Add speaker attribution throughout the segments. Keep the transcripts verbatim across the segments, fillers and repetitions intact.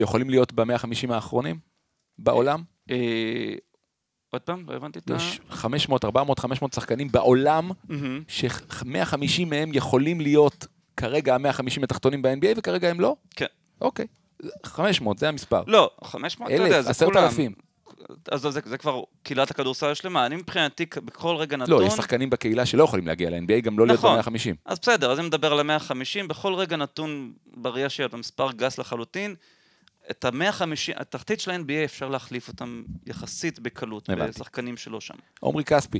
Speaker 1: יכולים להיות ב-מאה וחמישים האחרונים בעולם?
Speaker 2: עוד פעם, לא הבנתי את ה...
Speaker 1: יש חמש מאות, ארבע מאות, חמש מאות שחקנים בעולם, ש-מאה וחמישים מהם יכולים להיות כרגע ה-מאה וחמישים התחתונים ב-אן בי איי, וכרגע הם לא?
Speaker 2: כן.
Speaker 1: אוקיי. חמש מאות, זה המספר.
Speaker 2: לא, חמש מאות, אתה יודע,
Speaker 1: אלף,
Speaker 2: זה
Speaker 1: עשרת
Speaker 2: כולם.
Speaker 1: אלפים.
Speaker 2: אז זה, זה כבר קהילת הכדורסל השלמה. אני מבחינתי, בכל רגע נתון...
Speaker 1: לא, יש שחקנים בקהילה שלא יכולים להגיע ל-אן בי איי, גם לא להיות ב-מאה וחמישים.
Speaker 2: אז בסדר, אז אני מדבר על ה-מאה וחמישים, בכל רגע נתון בראייה שלי, במספר גס לחלוטין, את ה-מאה וחמישים, התחתית של ה-אן בי איי אפשר להחליף אותם יחסית בקלות, בשחקנים שלו שם.
Speaker 1: עומרי כספי,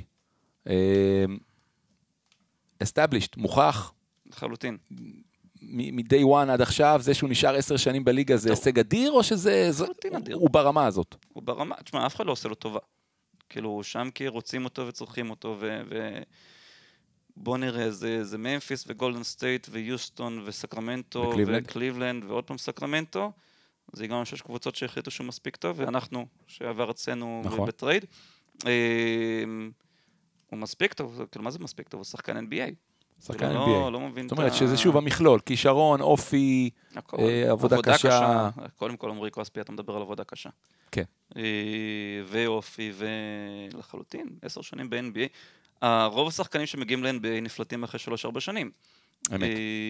Speaker 1: established, מוכח.
Speaker 2: לחלוטין.
Speaker 1: מ-day one עד עכשיו, זה שהוא נשאר עשר שנים בליגה, זה הישג אדיר, או שזה... הוא ברמה הזאת?
Speaker 2: הוא ברמה, תשמע, אף אחד לא עושה לו טובה. כאילו, שם כי רוצים אותו וצורכים אותו, ובוא נראה, זה ממפיס וגולדן סטייט ויוסטון וסקרמנטו וקליבלנד, ועוד פעם סקרמנטו, זה גם שש קבוצות שהחליטו שהוא מספיק טוב, ואנחנו, שעבר אצלנו בטרייד, הוא מספיק טוב, כאילו, מה זה מספיק טוב? הוא שחקן אן בי איי.
Speaker 1: שחקן אן בי איי. זאת אומרת שזה שוב המכלול, כישרון, אופי, עבודה קשה.
Speaker 2: קודם כל, עומרי כספי, אתה מדבר על עבודה קשה.
Speaker 1: כן.
Speaker 2: ואופי, ולחלוטין, עשר שנים ב-אן בי איי. הרוב השחקנים שמגיעים ל-אן בי איי נפלטים אחרי שלוש ארבע שנים.
Speaker 1: אמת.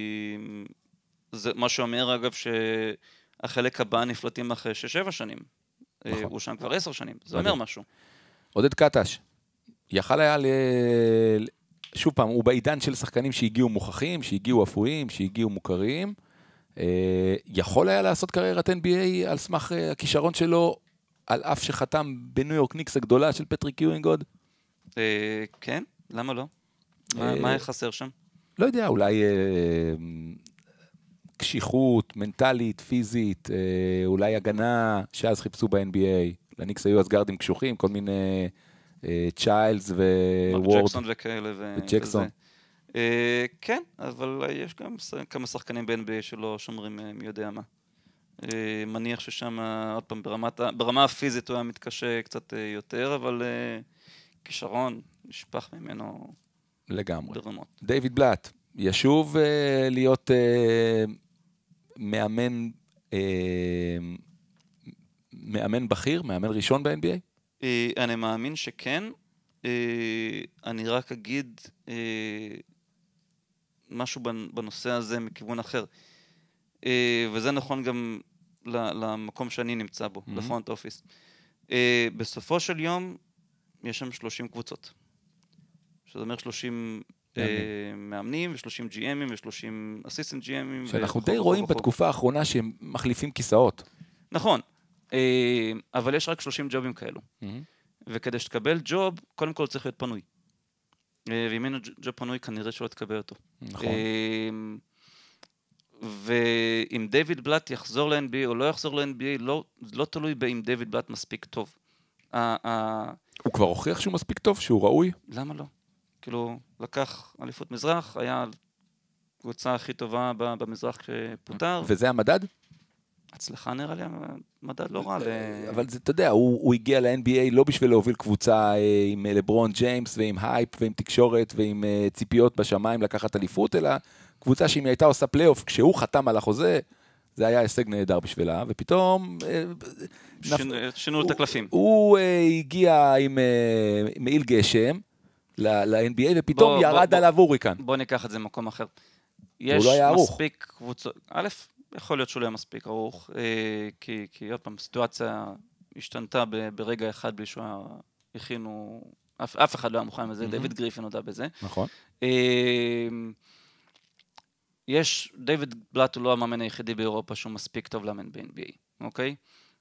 Speaker 2: זה מה שאומר, אגב, שהחלק הבא נפלטים אחרי שש שבע שנים. הוא שם כבר עשר שנים. זה אומר משהו.
Speaker 1: עודד קטש, יכל היה ל... שוב פעם, הוא בעידן של שחקנים שהגיעו מוכחים, שהגיעו אפויים, שהגיעו מוכרים. יכול היה לעשות קריירת אן בי איי על סמך הכישרון שלו, על אף שחתם בניו יורק ניקס הגדולה של פטריק יואינגוד?
Speaker 2: כן, למה לא? מה היה חסר שם?
Speaker 1: לא יודע, אולי קשיחות, מנטלית, פיזית, אולי הגנה, שאז חיפשו ב-אן בי איי. לניקס היו אז גארדים קשוחים, כל מיני... צ'יילס וורד.
Speaker 2: ג'קסון וכאלה.
Speaker 1: וג'קסון.
Speaker 2: כן, אבל יש גם כמה שחקנים ב-אן בי איי שלא שומרים מי יודע מה. מניח ששם, עוד פעם, ברמה הפיזית הוא היה מתקשה קצת יותר, אבל כישרון נשפך ממנו
Speaker 1: לגמרי.
Speaker 2: ברמות.
Speaker 1: דיוויד בלאט, ישוב להיות מאמן מאמן בכיר, מאמן ראשון ב-אן בי איי?
Speaker 2: אני מאמין שכן, אני רק אגיד משהו בנושא הזה מכיוון אחר, וזה נכון גם למקום שאני נמצא בו, לפרונט אופיס. בסופו של יום יש שם שלושים קבוצות, שזה אומר שלושים מאמנים ו-שלושים ג'י אמים ו-שלושים אסיסטנט ג'י אמים.
Speaker 1: שאנחנו די רואים בתקופה האחרונה שהם מחליפים כיסאות.
Speaker 2: נכון. אבל יש רק שלושים ג'ובים כאלו. וכדי שתקבל ג'וב, קודם כל צריך להיות פנוי. ואם אין ג'וב פנוי, כנראה שלא תקבל אותו.
Speaker 1: נכון.
Speaker 2: ואם דיוויד בלאט יחזור ל-אן בי איי או לא יחזור ל-אן בי איי, לא תלוי באם דיוויד בלאט מספיק טוב.
Speaker 1: הוא כבר הוכיח שהוא מספיק טוב, שהוא ראוי?
Speaker 2: למה לא? כאילו, לקח אליפות מזרח, היה קבוצה הכי טובה במזרח שפוטר.
Speaker 1: וזה המדד?
Speaker 2: הצלחה נראה לי, מדד לא רע.
Speaker 1: אבל זה, אתה יודע, הוא הגיע ל-אן בי איי לא בשביל להוביל קבוצה עם לברון ג'יימס ועם הייפ ועם תקשורת ועם ציפיות בשמיים לקחת אליפות, אלא קבוצה שאם היא הייתה עושה פלייאוף, כשהוא חתם על החוזה, זה היה הישג נהדר בשבילה, ופתאום...
Speaker 2: שינו את הקלפים.
Speaker 1: הוא הגיע עם מעיל גשם ל-אן בי איי, ופתאום ירד עליו הוריקן.
Speaker 2: בוא ניקח את זה במקום אחר.
Speaker 1: הוא לא היה ערוך.
Speaker 2: מספיק קבוצות... א', יכול להיות שהוא לא היה מספיק ערוך, כי, כי עוד פעם, סיטואציה השתנתה ברגע אחד בלי שהוא הכינו, אף, אף אחד לא היה מוכן בזה, דיוויד גריפין הודע בזה.
Speaker 1: נכון.
Speaker 2: יש, דיוויד בלאט הוא לא המאמן היחידי באירופה שהוא מספיק טוב לאמן ב-אן בי איי, אוקיי?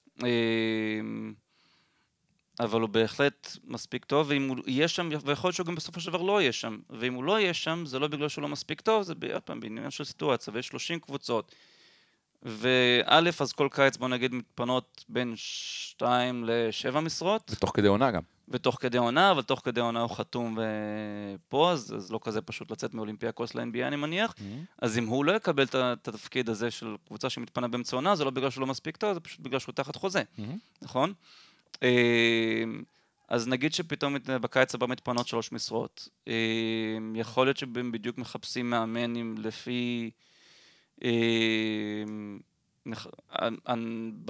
Speaker 2: אבל הוא בהחלט מספיק טוב, ואם הוא יהיה שם, ויכול להיות שהוא גם בסופו של דבר לא יהיה שם, ואם הוא לא יהיה שם, זה לא בגלל שהוא לא מספיק טוב, זה עוד פעם בעניין של סיטואציה, ויש שלושים קבוצות. וא', אז כל קיץ בוא נגיד מתפנות בין שתיים לשבע משרות.
Speaker 1: ותוך כדי עונה גם.
Speaker 2: ותוך כדי עונה, אבל תוך כדי עונה הוא חתום ופה, אז, אז לא כזה פשוט לצאת מאולימפיאקוס ל-אן בי איי אני מניח. Mm-hmm. אז אם הוא לא יקבל את התפקיד הזה של קבוצה שמתפנה באמצע עונה, זה לא בגלל שהוא לא מספיק טוב, זה פשוט בגלל שהוא תחת חוזה. Mm-hmm. נכון? אז נגיד שפתאום בקיץ הבא מתפנות שלוש משרות. יכול להיות שהם בדיוק מחפשים מאמנים לפי... נח- אני- אני-